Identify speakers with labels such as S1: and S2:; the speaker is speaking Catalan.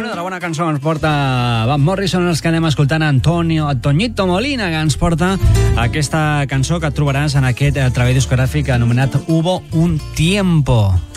S1: de la bona cançó ens porta Van Morrison, els que anem escoltant Toñito Molina, que ens porta aquesta cançó que trobaràs en aquest treball discogràfic anomenat Hubo un tiempo.